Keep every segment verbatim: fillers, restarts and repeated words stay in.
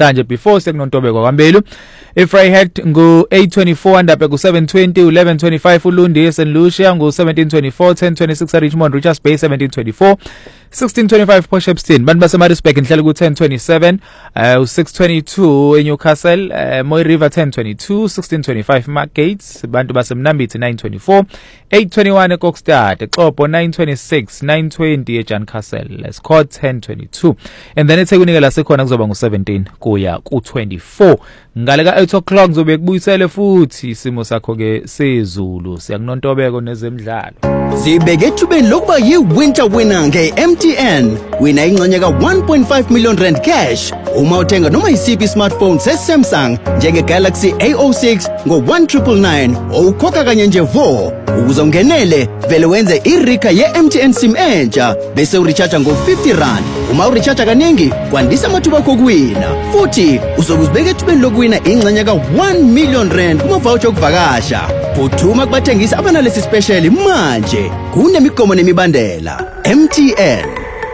namhlanje before sekunontobeko kwambelu. iFreiheit ngu eight twenty-four Andabhe ku seven twenty, eleven twenty-five uLundi Saint Lucia ngu seventeen twenty-four, ten twenty-six Richmond Richards Bay seventeen twenty-four, sixteen twenty-five Port Shepstone. Bantu baseMaritzburg inhlelo ku ten twenty-seven, uh, six twenty-two eNewcastle, uh, Moy River ten twenty-two, sixteen twenty-five Markgates. Bantu baseMnambithi nine twenty-four, eight twenty-one eKokstad, eXhopo nine twenty-six, nine twenty eJancastle, Escort ten twenty-two. And then eThekwini la sekhona kuzoba ngu seventeen kuya ku twenty-four. Ngale ka eight o'clock zobe kubuyisele futhi isimo sakho ke sezulu siyakunontobeko nezemidlalo. Zibeke ethubeni lokuba yi-winter winner nge-M T N. Wina ingxenye ka one point five million rand cash uma uthenga noma yisiphi smartphone se-Samsung njenge-Galaxy A zero six ngo-one nine nine nine owukhokha kanye nje vo. Ukuze ungenele vele wenze irika ye-M T N sim entsha bese urecharge ngo-fifty rand. Uma urecharge kaningi kwandisa amathuba akho kuwina. Futhi uzobe uzibeke ethubeni lokuwina ingxenye ka one million rand kuma voucher okuvakasha. Phuthuma kubathengisa abanalesi special manje. Kunemigomo nemibandela. M T N.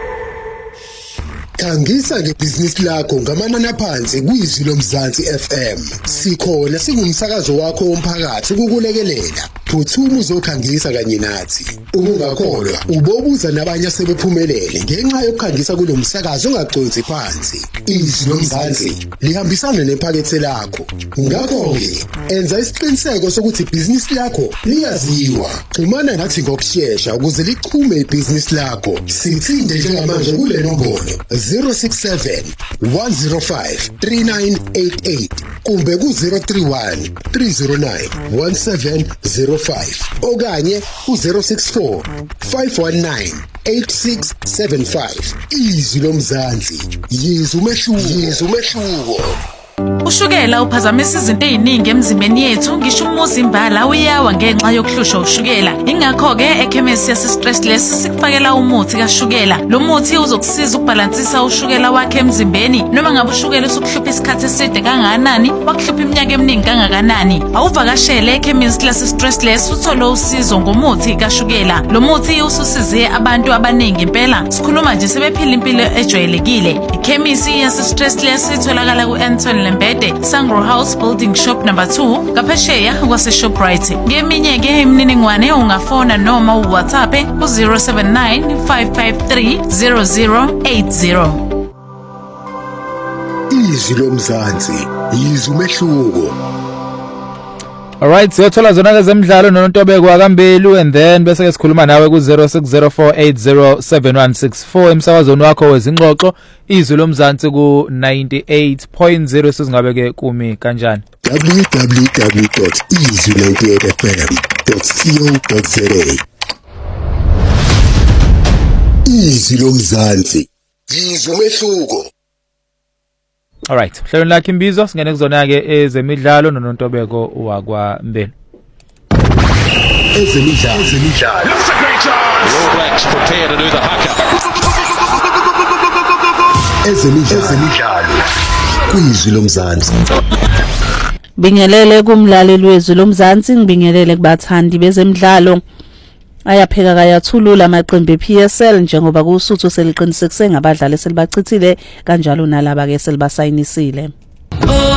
Khangisa ngebhizinisi lakho ngamanani aphansi kwizwi lomzansi F M. Sikhona singumsakazo wakho womphakathi ukukulekelela. Phuthuma uzokhangisa kanye nathi. Ungakholwa ubobuza nabanye asebephumelele ngenxa yokukhangisa kulomsakazo ongaqonzi phansi. Izwi lomzansi lihambisana nephakethe lakho. Ngakho ke enza isiqiniseko sokuthi ibhizinisi lakho liyaziwa. Xhumana nathi ngokusheshsha ukuze lichume ibhizinisi lakho. Sithinde njengamanje kule nombolo zero six seven, one zero five, three nine eight eight kumbe ku zero three one, three zero nine, one seven zero five okanye ku zero six four, five one nine, eight six seven five. Izwi lomzansi yizwe umehluko, yizwe umehluko. Ushukela uphazamisa izinto eziningi emzimbeni yethu ngisho umuzimbala uyawa ngenxa yokuhlushwa ushukela. Ingakho ke ekhemisi yase Stressless sikufakela umuthi kaShukela. Lo muthi uzokusiza ukubalansisa ushukela wakhe emzimbeni noma ngabe ushukela usukuhlupha isikhathi eside kangakanani, wakuhlupha iminyaka eminingi kangakanani. Awuvakashele ekhemisi lase Stressless uthole usizo ngomuthi kaShukela. Lo muthi ususize abantu abaningi impela. Sikhuluma nje sebephila impilo ejwayelekile. Ikhemisi yase Stressless itholakala ku Anton Lembede, Sangro House Building Shop number two, Kapesheya kwase Shoprite. Ngeminye ke imininingwane ungafona noma uWhatsApp ku zero seven nine, five five three, zero zero eight zero. Izwi lomzansi yizwe umehluko. Alright, siyothola zona ke zemidlalo noNtobeko wakambelu and then bese ke sikhuluma nawe ku zero six zero four eight zero seven one six four emsakazweni wakho wezingxoxo izwi lomzansi ku ninety-eight point zero sizingabe ke kumi kanjani w w w dot izwi ninety-eight f m dot co dot za. Izwi lomzansi yizwe umehluko. Alright, hlelo lakhe imbizo singene kuzona ke ezemidlalo noNtobeko wakwaMbeni. Ezemidlalo, ezemidlalo. That's a great chance. All Blacks prepare to do the haka. Ezemidlalo, ezemidlalo. Kwizwi lomzansi. Bingelele kumlaleli wezwi lomzansi, ngibingelele kubathandi bezemidlalo. Ayapheka kayathulula amaqembu eP S L njengoba kuSuthu seliqinisekise ngabadlali selibachithile kanjalo nalaba ke selibasayinisile.